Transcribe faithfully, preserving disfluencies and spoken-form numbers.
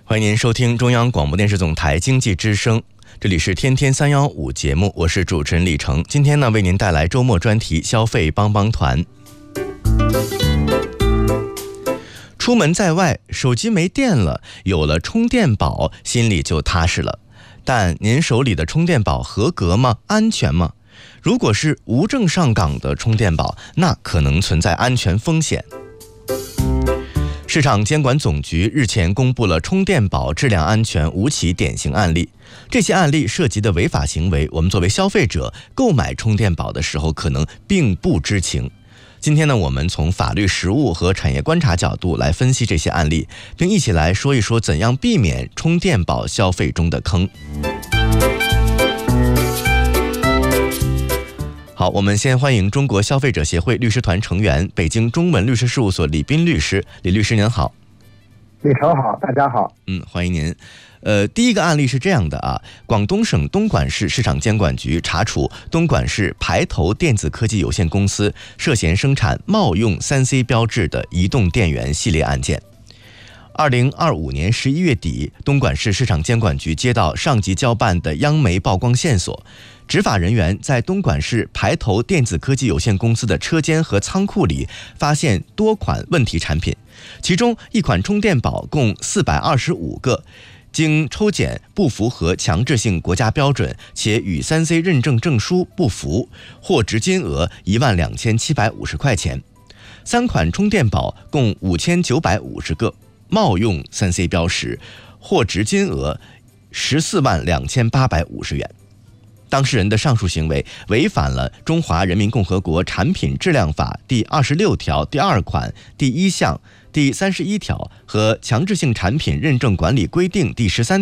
欢迎您收听中央广播电视总台经济之声，这里是天天三幺五节目，我是主持人李成。今天呢，为您带来周末专题消费帮帮团。出门在外，手机没电了，有了充电宝，心里就踏实了。但您手里的充电宝合格吗？安全吗？如果是无证上岗的充电宝，那可能存在安全风险。市场监管总局日前公布了充电宝质量安全五起典型案例，这些案例涉及的违法行为，我们作为消费者购买充电宝的时候可能并不知情。今天呢，我们从法律实务和产业观察角度来分析这些案例，并一起来说一说怎样避免充电宝消费中的坑。好，我们先欢迎中国消费者协会律师团成员、北京中文律师事务所李斌律师。李律师您好。 李成好，大家好。 嗯，欢迎您。呃，第一个案例是这样的啊，广东省东莞市市场监管局查处东莞市排头电子科技有限公司涉嫌生产冒用 三 C 标志的移动电源系列案件。二零二五年十一月底，东莞市市场监管局接到上级交办的央媒曝光线索，执法人员在东莞市排头电子科技有限公司的车间和仓库里发现多款问题产品，其中一款充电宝共四百二十五个，经抽检不符合强制性国家标准，且与 三 C 认证证书不符，货值金额一万两千七百五十块钱。三款充电宝共五千九百五十个，冒用 三 C 标识，货值金额十四万两千八百五十元。当事人的上述行为违反了《中华人民共和国产品质量法》第二十六条第二款第一项、第三十一条和《强制性产品认证管理规定》第十三